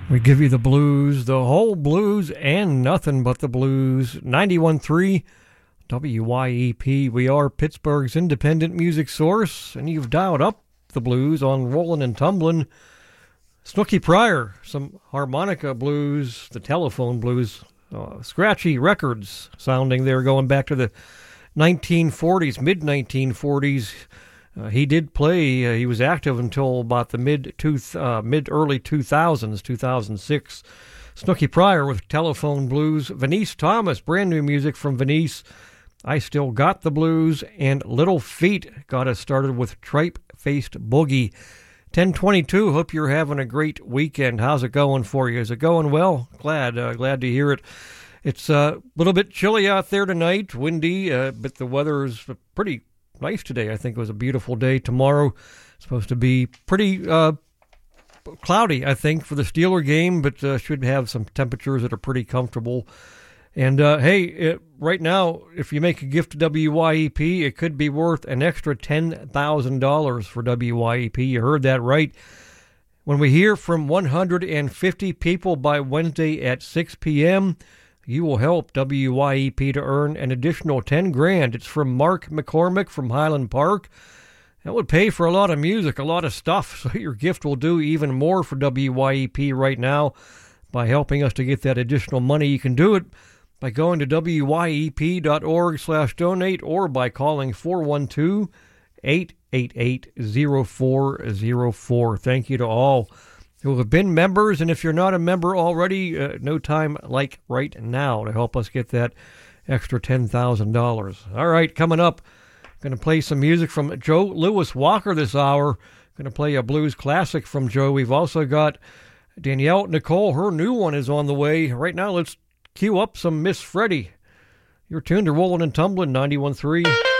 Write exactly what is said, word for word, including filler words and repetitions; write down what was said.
We give you the blues, the whole blues, and nothing but the blues. ninety-one point three W Y E P. We are Pittsburgh's independent music source, and you've dialed up the blues on Rollin' and Tumblin'. Snooky Pryor, some harmonica blues, the telephone blues, uh, scratchy records sounding there, going back to the nineteen forties, mid nineteen forties. Uh, he did play. Uh, he was active until about the mid two, uh, mid early two thousands, two thousand six. Snooky Pryor with Telephone Blues. Venice Thomas, brand new music from Venice. I Still Got the Blues, and Little Feat got us started with Tripe-Faced Boogie. ten twenty-two. Hope you're having a great weekend. How's it going for you? Is it going well? Glad, uh, glad to hear it. It's uh, a little bit chilly out there tonight, windy, uh, but the weather is pretty nice today. I think it was a beautiful day. Tomorrow supposed to be pretty uh, cloudy, I think, for the Steeler game, but uh, should have some temperatures that are pretty comfortable. And uh, hey, it, right now, if you make a gift to W Y E P, it could be worth an extra ten thousand dollars for W Y E P. You heard that right. When we hear from one hundred fifty people by Wednesday at six p.m., you will help W Y E P to earn an additional ten grand. It's from Mark McCormick from Highland Park. That would pay for a lot of music, a lot of stuff, so your gift will do even more for W Y E P right now by helping us to get that additional money. You can do it by going to W Y E P dot org slash donate or by calling four one two, eight eight eight, zero four zero four. Thank you to all who have been members, and if you're not a member already, uh, no time like right now to help us get that extra ten thousand dollars. All right, coming up, going to play some music from Joe Louis Walker this hour. Going to play a blues classic from Joe. We've also got Danielle Nicole. Her new one is on the way. Right now, let's cue up some Miss Freddie. You're tuned to Rollin' and Tumblin' ninety-one point three.